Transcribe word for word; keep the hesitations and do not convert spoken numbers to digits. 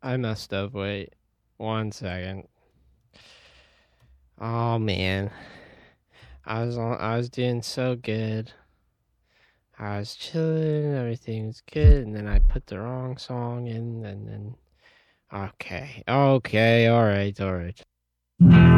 I messed up. Wait, one second. Oh man, I was on. I was doing so good. I was chilling. Everything was good, and then I put the wrong song in, and then okay, okay, all right, all right.